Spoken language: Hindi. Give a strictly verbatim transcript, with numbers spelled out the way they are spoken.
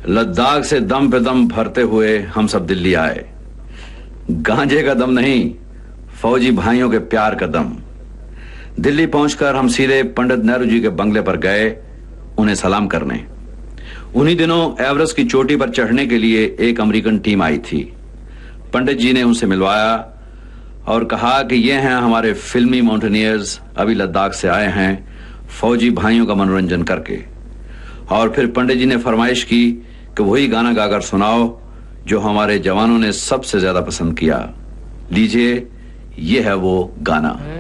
लद्दाख से दम पे दम भरते हुए हम सब दिल्ली आए। गांजे का दम नहीं, फौजी भाइयों के प्यार का दम। दिल्ली पहुंचकर हम सीधे पंडित नेहरू जी के बंगले पर गए उन्हें सलाम करने। उन्हीं दिनों एवरेस्ट की चोटी पर चढ़ने के लिए एक अमेरिकन टीम आई थी। पंडित जी ने उनसे मिलवाया और कहा कि ये हैं हमारे फिल्मी माउंटेनियर्स, अभी लद्दाख से आए हैं फौजी भाइयों का मनोरंजन करके। और फिर पंडित जी ने फरमाइश की कि वही गाना गाकर सुनाओ जो हमारे जवानों ने सबसे ज्यादा पसंद किया। लीजिए, ये है वो गाना।